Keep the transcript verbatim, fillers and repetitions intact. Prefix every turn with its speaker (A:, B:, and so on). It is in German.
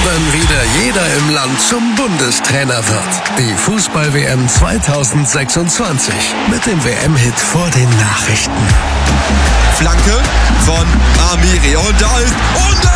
A: wenn wieder jeder im Land zum Bundestrainer wird. Die Fußball-W M zweitausendsechsundzwanzig mit dem W M-Hit vor den Nachrichten.
B: Flanke von Amiri und da ist... Und da